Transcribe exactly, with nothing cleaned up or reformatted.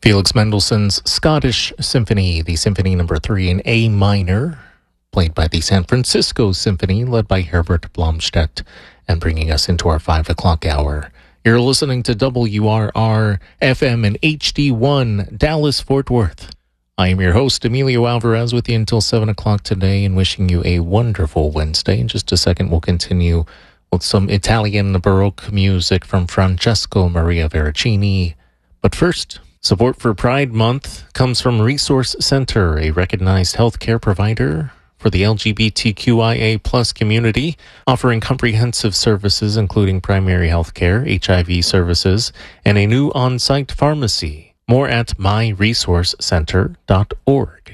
Felix Mendelssohn's Scottish Symphony, the Symphony Number Three in A minor, played by the San Francisco Symphony, led by Herbert Blomstedt, and bringing us into our five o'clock hour. You're listening to W R R F M and H D one, Dallas, Fort Worth. I am your host, Emilio Alvarez, with you until seven o'clock today, and wishing you a wonderful Wednesday. In just a second, we'll continue with some Italian Baroque music from Francesco Maria Veracini. But first, support for Pride Month comes from Resource Center, a recognized healthcare provider for the L G B T Q I A plus community, offering comprehensive services including primary healthcare, H I V services, and a new on-site pharmacy. More at my resource center dot org.